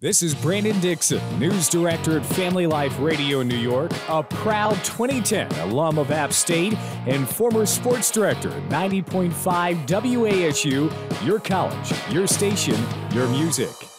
This is Brandon Dixon, news director at Family Life Radio in New York, a proud 2010 alum of App State, and former sports director at 90.5 WASU, your college, your station, your music.